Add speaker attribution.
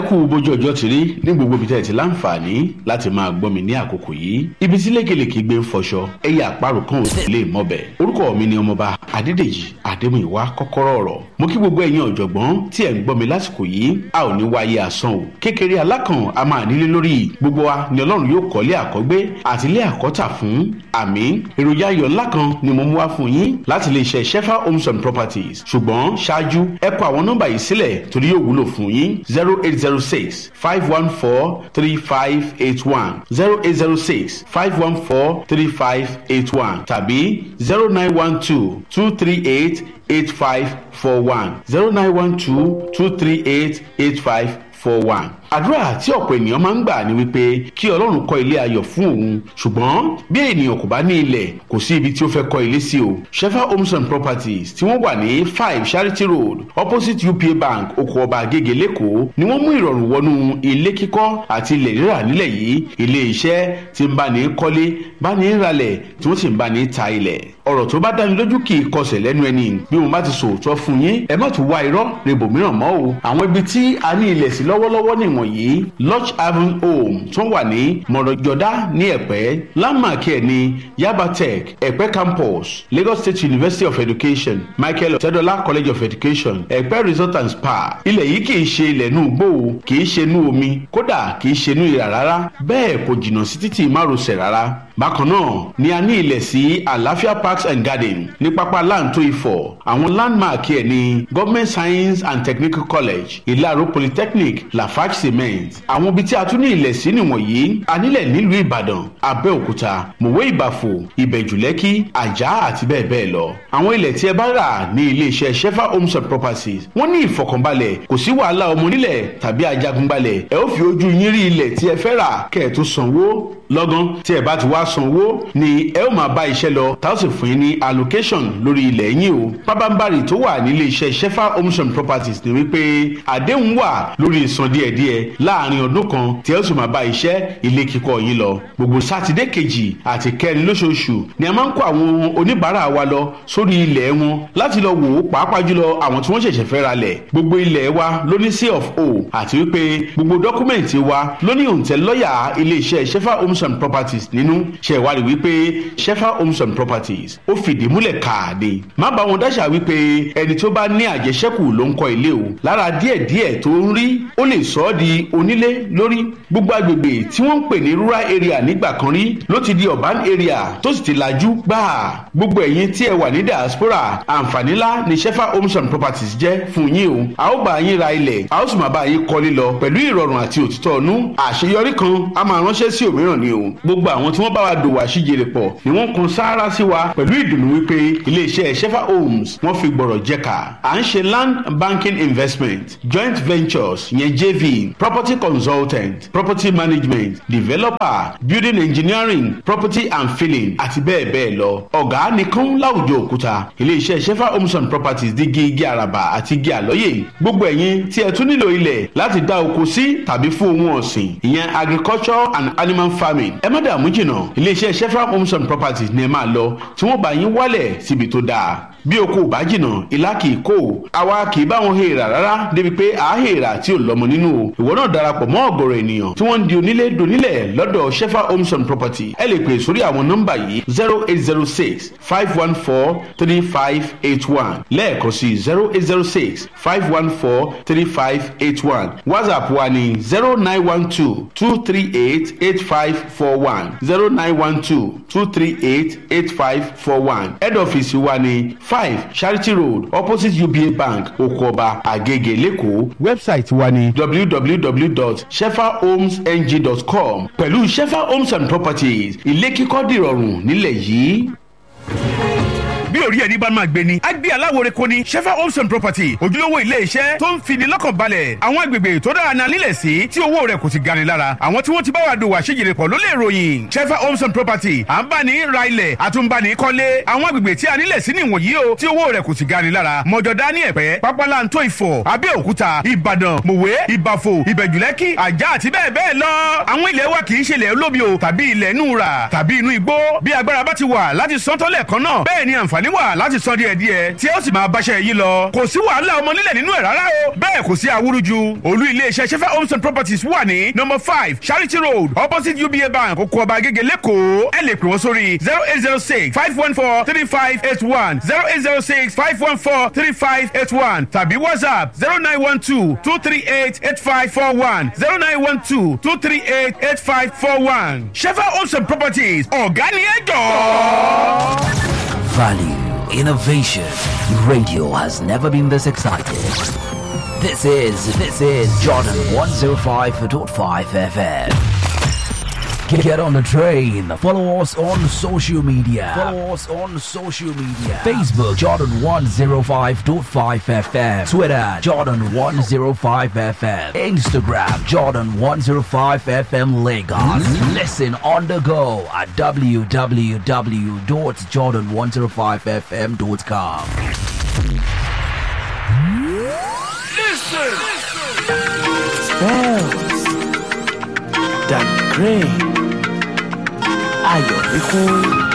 Speaker 1: kú bójú ọjọ́ ti rí ní gbogbo ibi tẹ́ ẹ ti láǹfààní láti máa gbọ́ mi ní àkókò yìí. Ibi tí lékelèké gbé ń fọṣọ ẹyẹ àparò kan ò sì lè mọ̀bẹ̀. Orúkọ mi ni ọmọọba Adédèjì Adémúyìwá kọ́kọ́rọ́ ọ̀rọ̀. Mo kí gbogbo ẹ̀yin ọ̀jọ̀gbọ́n tí ẹ̀ ń gbọ́ mi lásìkò yìí. A ò ní wáyé asán o. Kékeré alákàn a máa nílé lórí. Gbogbo wa ni Ọlọ́run yóò kọ́lé àkọ́gbé àti ilé àkọ́tà fún. Àmín. Èròjà ayọ̀ ńlá kan ni mo mú wá fún yín láti lè ṣe Shefa Homes and Properties. Ṣùgbọ́n ṣáájú ẹ kọ àwọn nọ́mbà yìí sílẹ̀ torí yóò wúlò fún yín. 0806 514 3581 0806 514 3581 tàbí 0912 238 8541 0912 238 8541. Àdúrà tí ọ̀pọ̀ ènìyàn máa ń gbà ni wípé kí Ọlọ́run kọ́ ilé ayọ̀ fún òun, ṣùgbọ́n bí ènìyàn kò bá ní ilẹ̀ kò sí ibi tí ó fẹ́ kọ́ ilé sí o. Shefa Homes and Properties tí wọ́n wà ní 5 Charity Road opposite UPA Bank Oko Ọba Agége lẹ́kọ̀ọ́ ni wọ́n mú ìrọ̀rùn wọnú ilé kíkọ́ àti ilẹ̀ rírà nílẹ̀ yìí. Ilé iṣẹ́ tí ń bá ní kọ́lé, bá ní ralẹ̀ tí wọ́n sì ń bá ní ta ilẹ̀. Ọ̀rọ̀ tó bá dáni lójú kì í kọsẹ̀ lẹ́nu ẹni. Bí mo bá ti sòótọ́ fún yín, ẹ má tún wá irọ́ rebo mìíràn mọ́ o. Àwọn ibi tí a ní ilẹ̀ sí lọ́wọ́lọ́wọ́ nìwọ̀nyí: Lodge Haven Home tó wà ní Mọ̀rọ̀jọ́dá ní Ẹ̀pẹ́, Landmark ẹ̀ ní Yaba Tech, Ẹ̀pẹ́ Campus, Lagos State University of Education, Michael Ọ̀tẹ́dọ́lá College of Education, Ẹ̀pẹ́ Resort and Spa. Ilẹ̀ yìí kì í ṣe ilẹ̀ inú igbó o, kì í ṣe inú omi, kódà kì í ṣe inú ìrà rárá, bẹ́ẹ̀ kò jìnnà sí títì márosẹ̀ rárá. Bákan náà ni a ní ilẹ̀ sí Àlàáfíà Parks and Garden ní pápá Láǹtó Ifọ̀. Àwọn landmark ẹ̀ ní Government Science and Technical College, Ìlàró Polytechnic, Lafarge Cement. Àwọn ibi tí a tún ní ilẹ̀ sí nìwọ̀nyí: a nílẹ̀ nílùú Ìbàdàn, Abẹ́òkúta, Mòwe Ìbàfò, Ìbẹ̀jùlẹ́kí, Àjà àti bẹ́ẹ̀ bẹ́ẹ̀ lọ. Àwọn ilẹ̀ tí ẹ bá rà ní ilé-iṣẹ́ Shefa Homes and Properties wọ́n ní ìfọ̀kànbalẹ̀, kò sí wàhálà ọmọ onílẹ̀ tàbí ajagunbalẹ̀. Ẹ ó fi ojú yín rí ilẹ̀ tí ẹ fẹ́ rà kẹ́ ẹ tó sanwó. Lọ́gán tí ẹ bá ti wá sanwó ni ẹ ó máa bá iṣẹ́ lọ tá ó sì fún yín ní allocation lórí ilẹ̀ yín o. Pábánbárì tó wà nílé iṣẹ́ Shefa Homes and Properties ni wípé àdéhùn wà lórí ìsan díẹ̀díẹ̀ láàrin ọdún kan tí ẹ ó sì máa bá iṣẹ́ ilé kíkọ́ yín lọ. Gbogbo sátidé kejì àti kẹrin lóṣooṣù ni a máa ń kó àwọn oníbàárà wa lọ sórí ilẹ̀ wọn láti lọ wò ó, pàápàá jùlọ àwọn tí wọ́n ṣẹ̀ṣẹ̀ fẹ́ ra lẹ̀. Gbogbo ilẹ̀ wa ló ní C&O àti wípé gbogbo dọ́kúmẹ̀ntì wa ló ní òǹtẹ̀ lọ́yà ilé iṣẹ́ Shefa Homes and Properties nínú. Ṣé ìwádìí wípé Shefa Homes and Properties ó fìdí múlẹ̀ káàdé. Má bá wọn dáṣà wípé ẹni tó bá ní àjẹṣẹ́kù ló ń kọ́ ilé o. Lára díẹ̀díẹ̀ tó ń rí ó lè sọ ọ́ di onílé lórí. Gbogbo agbègbè tí wọ́n ń pè ní rural area nígbà kan rí ló ti di urban area tó sì ti lajú gbáà. Gbogbo ẹ̀yin tí ẹ wà ní diaspora, àǹfààní ńlá ni Shefa Homes and Properties jẹ́ fún yín o. A ó bá yín ra ilẹ̀, a ó sì máa bá yín kọ́lé lọ pẹ̀lú ìrọ̀rùn àti òtítọ́ ọ̀nú. Àṣeyọrí kan a máa ránṣẹ́ sí òmíràn ni o. Gbogbo àwọn tí wọ́n bá wa dòwò àṣìjèrè pọ̀ ni wọ́n kun sáárá sí wa pẹ̀lú ìdùnnú wípé iléeṣẹ́ Shefa Homes wọ́n fi gbọ̀rọ̀ jẹ́ka. À ń ṣe land banking investment, joint ventures yẹn JV, property consultant, property management, developer, building engineering, property and filling àti bẹ́ẹ̀ bẹ́ẹ̀ lọ. Ọ̀gá nìkan láwùjọ òkúta. Iléeṣẹ́ Shefa Homes and Properties di igi àràbà àti igi àlọ́yè. Gbogbo ẹ̀yin tí ẹ tún nílò ilẹ̀ láti dá oko sí tàbí fún ohun ọ̀sìn, ìyẹn agriculture and animal farming, ẹ má dààmú jìnnà. Iléeṣẹ́ Shefa Homes and Properties ni ẹ máa lọ tí wọ́n bá yín wálẹ̀ síbi tó dáa. Bí oko ò bá jìnnà ìlà kì í kó o. Àwa kì í bá wọn hèèrà rárá débi pé à á hèèrà tí ò lọ́mọ nínú o. Ìwọ náà darapọ̀ mọ́ ọ̀gọ̀rọ̀ ènìyàn tí wọ́n ń di onílé donílẹ̀ lọ́dọ̀ Shefa Homes and Properties. Ẹ lè pè sórí àwọn nọ́mbà yìí: 0806 514 3581 lẹ́ẹ̀kan sí 0806 514 3581. WhatsApp wa ní 0912 238 8541 0912 238 8541. Head office wa ní 5 Charity Road opposite UBA Bank Oko Ọba Agége lẹ́kọ̀ọ́. Website wa ní www.shefahomesng.com. Pẹ̀lú Shefa Homes and Properties, ilé kíkọ́ dìrọ̀rùn nílẹ̀ yìí. Bí orí ẹni bá máa gbé ni, á gbé aláwòrán kò ní Shefa Homes and Property, ojúlówó ilé iṣẹ́ tó ń fini lọ́kàn balẹ̀. Àwọn agbègbè tó dára náà lílẹ̀ sí tí owó rẹ̀ kò sì gani lára. Àwọn tí wọ́n ti bá wa dòwò àṣejìrè pọ̀ ló lè ròyìn. Shefa Homes and Property à ń bá ní ra ilẹ̀, àtúnbá ní kọ́lé. Àwọn agbègbè tí a nílẹ̀ sí nìwọ̀nyí o tí owó rẹ̀ kò sì gani lára. Mọ̀jọ̀dá ní Ẹ̀pẹ́, Pápálantó Ifọ̀, Abẹ́òkúta, Ìbàdàn, Mòwe, Ìbàfò, Ìbẹ̀jùlẹ́kí, Àjà àti bẹ́ẹ̀ bẹ́ẹ̀ lọ. Àwọn ilẹ̀ wa kì í ṣe ilẹ̀ olómi o tàbí ilẹ̀ inú ra tàbí inú igbó. Bí agbára bá ti wà láti sọ́tọ́lẹ̀ kan náà, bẹ́ẹ̀ ni àǹfààní
Speaker 2: àǹfààní wà láti san díẹ̀díẹ̀ tí ó sì máa báṣẹ́ yìí lọ. Kò sí wàhálà ọmọ nílẹ̀ nínú ẹ̀ rárá o. Bẹ́ẹ̀ kò sí awúrúju. Olú ilé-iṣẹ́ Shefa Homes and Properties wà ní number 5 Charity Road opposite UBA Bank Oko Ọba Agége Lẹ́kọ̀ọ́. Ẹ lè pè wọ́n sórí 0806-514-3581 0806-514-3581 tàbí WhatsApp 0912-238-8541 0912-238-8541. Shefa Homes and Properties ọ̀gá ni ẹ jọ̀ọ́.
Speaker 3: Value, innovation. Radio has never been this excited. This is Jordan 105.5 FM. Get on the train. Follow us on social media. Facebook Jordan 105.5 FM. Twitter Jordan 105 FM. Instagram Jordan 105 FM Lagos. Listen on the go at www.jordan105fm.com.
Speaker 4: Listen. Spells. Dan Gray. Ayo Riku.